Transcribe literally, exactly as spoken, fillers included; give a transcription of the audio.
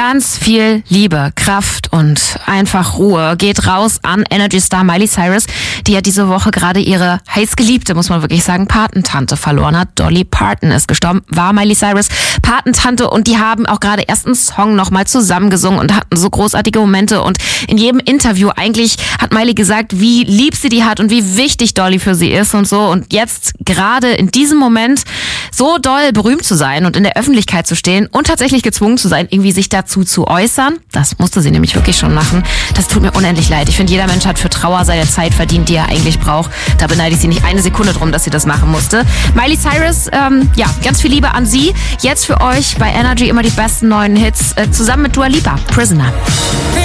Ganz viel Liebe, Kraft und einfach Ruhe geht raus an Energy-Star Miley Cyrus, die ja diese Woche gerade ihre heißgeliebte, muss man wirklich sagen, Patentante verloren hat. Dolly Parton ist gestorben, war Miley Cyrus Patentante, und die haben auch gerade erst einen Song nochmal zusammengesungen und hatten so großartige Momente, und in jedem Interview eigentlich hat Miley gesagt, wie lieb sie die hat und wie wichtig Dolly für sie ist und so, und jetzt gerade in diesem Moment so doll berühmt zu sein und in der Öffentlichkeit zu stehen und tatsächlich gezwungen zu sein, irgendwie sich dazu zu äußern. Das musste sie nämlich wirklich schon machen. Das tut mir unendlich leid. Ich finde, jeder Mensch hat für Trauer seine Zeit verdient, die er eigentlich braucht. Da beneide ich sie nicht eine Sekunde drum, dass sie das machen musste. Miley Cyrus, ähm, ja, ganz viel Liebe an sie. Jetzt für euch bei Energy immer die besten neuen Hits, äh, zusammen mit Dua Lipa, Prisoner.